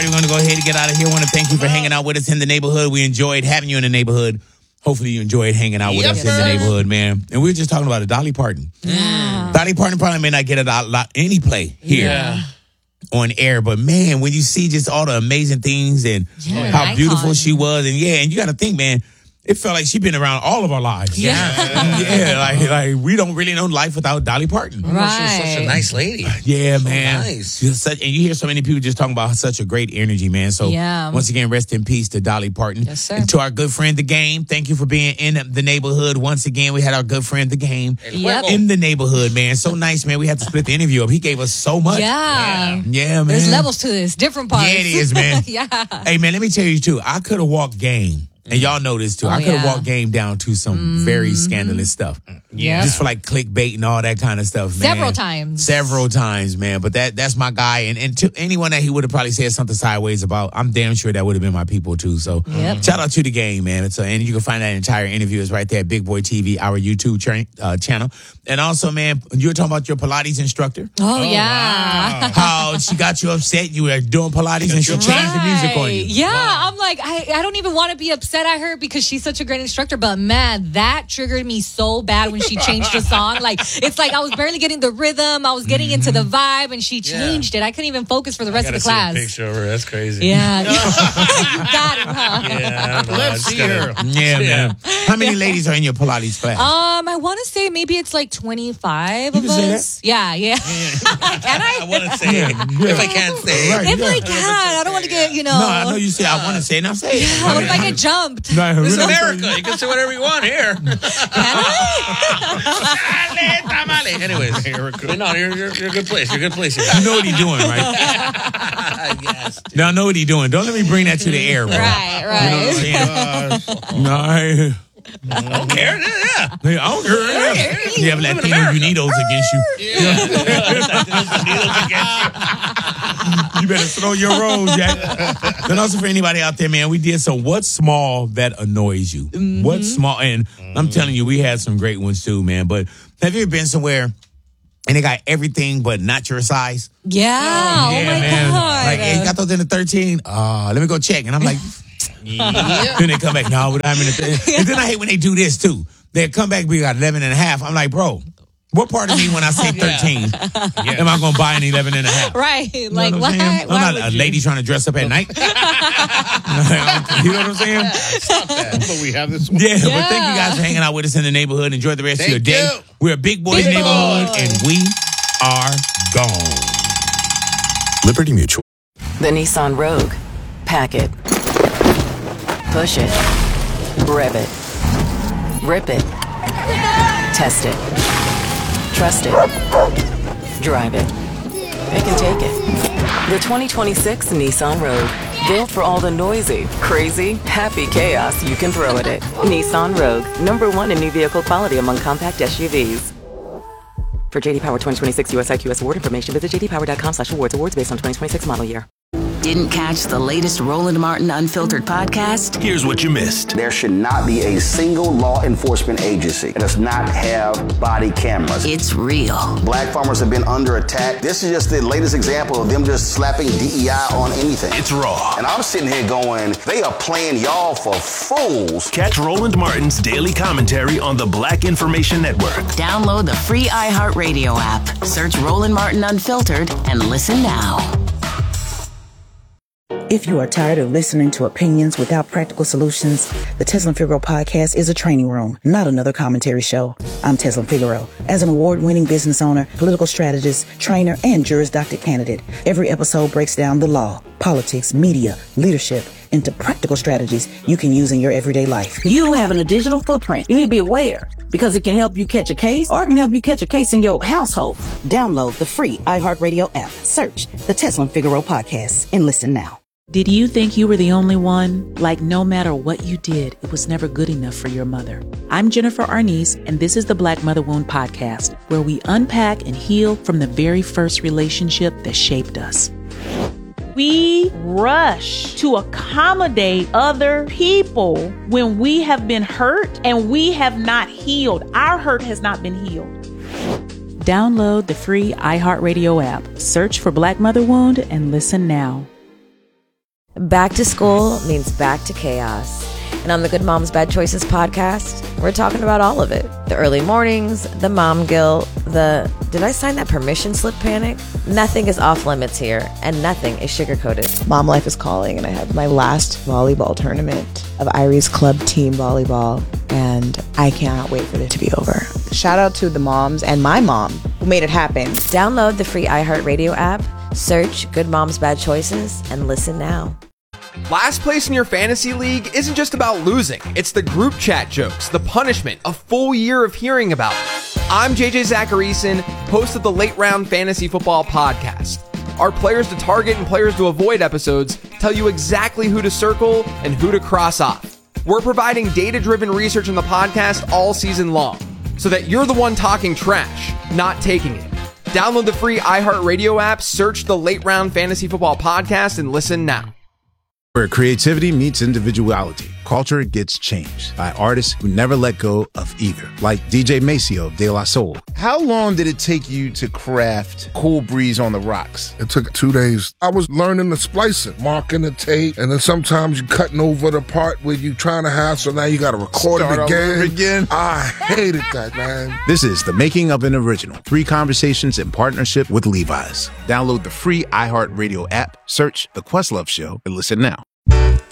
Party. We're going to go ahead and get out of here. I want to thank you for hanging out with us in the neighborhood. We enjoyed having you in the neighborhood. Hopefully you enjoyed hanging out with us in the neighborhood, man. And we were just talking about Dolly Parton. Dolly Parton probably may not get any play here on air, but man, when you see just all the amazing things and how beautiful she was, and you got to think, man, it felt like she'd been around all of our lives. Like we don't really know life without Dolly Parton. Right. She was such a nice lady. Yeah, so man. Nice. And you hear so many people just talking about such a great energy, man. So once again, rest in peace to Dolly Parton. Yes, sir. And to our good friend, The Game, thank you for being in the neighborhood. Once again, we had our good friend, The Game, in the neighborhood, man. So nice, man. We had to split the interview up. He gave us so much. Yeah, man. There's levels to this. Different parts. Yeah, it is, man. Yeah. Hey, man, let me tell you, too. I could have walked Game. And y'all know this too. I could have walked Game down to some very scandalous stuff. Yeah. Just for like clickbait and all that kind of stuff, man. Several times, man. But that's my guy. And to anyone that he would have probably said something sideways about, I'm damn sure that would have been my people too. So shout out to The Game, man. And you can find that entire interview is right there at Big Boy TV, our YouTube channel. And also, man, you were talking about your Pilates instructor. Oh yeah. Wow. How she got you upset. You were doing Pilates and she changed the music on you. Yeah, I'm like, I don't even want to be upset at her because she's such a great instructor, but man, that triggered me so bad when she changed the song. Like, it's like I was barely getting the rhythm, I was getting into the vibe, and she changed it. I couldn't even focus for the rest of the class. See a picture of her. That's crazy. Yeah. You got it, huh? Yeah. Let's see her. Yeah, man. How many ladies are in your Pilates class? I want to say maybe it's like 25 of us. Yeah. Can I? I want to say if I can't say If I can. I don't want to get, No, I know you say I want to say it. Now say it. What if I get jumped? This is America. You can say whatever you want here. Anyways, no, you're a good place. You're a good place here. You know what he's doing, right? Yes. Now I know what he's doing. Don't let me bring that to the air, bro. Right. You know what I'm saying? No, I don't care. Yeah. I don't care. You have Latino Unidos against you. You better throw your rolls, Jack. And also for anybody out there, man, we did some what's small that annoys you. What's small, and I'm telling you, we had some great ones too, man. But have you ever been somewhere and they got everything but not your size? Yeah. Oh my God. Like, hey, you got those in the 13? Let me go check. And I'm like, Then they come back, no, I'm in the and then I hate when they do this too. They come back, we got 11 and a half. I'm like, bro, what part of me when I say 13 am I going to buy an 11 and a half? Right. You know like, what I'm not a lady trying to dress up at night. You know what I'm saying? Stop that. But we have this one. Yeah, but thank you guys for hanging out with us in the neighborhood. Enjoy the rest of your day. We're Big Boys Neighborhood, and we are gone. Liberty Mutual. The Nissan Rogue. Pack it. Push it. Rev it. Rip it. Test it. Trust it. Drive it. It can take it. The 2026 Nissan Rogue. Built for all the noisy, crazy, happy chaos you can throw at it. Nissan Rogue. #1 in new vehicle quality among compact SUVs. For JD Power 2026 US IQS award information, visit jdpower.com/awards. Awards based on 2026 model year. Didn't catch the latest Roland Martin Unfiltered podcast? Here's what you missed. There should not be a single law enforcement agency that does not have body cameras. It's real. Black farmers have been under attack. This is just the latest example of them just slapping DEI on anything. It's raw. And I'm sitting here going, they are playing y'all for fools. Catch Roland Martin's daily commentary on the Black Information Network. Download the free iHeartRadio app. Search Roland Martin Unfiltered and listen now. If you are tired of listening to opinions without practical solutions, the Teslin Figaro podcast is a training room, not another commentary show. I'm Teslin Figaro. As an award-winning business owner, political strategist, trainer, and Juris Doctor candidate, every episode breaks down the law, politics, media, leadership, into practical strategies you can use in your everyday life. You having a digital footprint. You need to be aware because it can help you catch a case or it can help you catch a case in your household. Download the free iHeartRadio app. Search the Teslin Figaro podcast and listen now. Did you think you were the only one? Like no matter what you did, it was never good enough for your mother. I'm Jennifer Arnice, and this is the Black Mother Wound Podcast, where we unpack and heal from the very first relationship that shaped us. We rush to accommodate other people when we have been hurt and we have not healed. Our hurt has not been healed. Download the free iHeartRadio app. Search for Black Mother Wound and listen now. Back to school means back to chaos. And on the Good Moms Bad Choices podcast, we're talking about all of it. The early mornings, the mom guilt, the did I sign that permission slip panic? Nothing is off limits here, and nothing is sugar-coated. Mom life is calling, and I have my last volleyball tournament of Irie's club team volleyball, and I cannot wait for it to be over. Shout out to the moms and my mom who made it happen. Download the free iHeartRadio app, search Good Moms Bad Choices, and listen now. Last place in your fantasy league isn't just about losing. It's the group chat jokes, the punishment, a full year of hearing about it. I'm JJ Zacharyson, host of the Late Round Fantasy Football Podcast. Our players to target and players to avoid episodes tell you exactly who to circle and who to cross off. We're providing data-driven research on the podcast all season long, so that you're the one talking trash, not taking it. Download the free iHeartRadio app, search the Late Round Fantasy Football Podcast, and listen now. Where creativity meets individuality, culture gets changed by artists who never let go of either, like DJ Maceo of De La Soul. How long did it take you to craft Cool Breeze on the Rocks? It took 2 days. I was learning the splicing, marking the tape, and then sometimes you cutting over the part where you trying to have, so now you got to record it again. I hated that, man. This is The Making of an Original. 3 conversations in partnership with Levi's. Download the free iHeartRadio app, search The Questlove Show, and listen now.